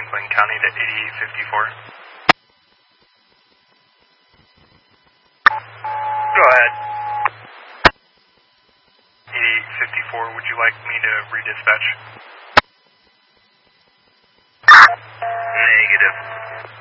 Glenn County to 8854. Go ahead. 8854, would you like me to redispatch? Negative.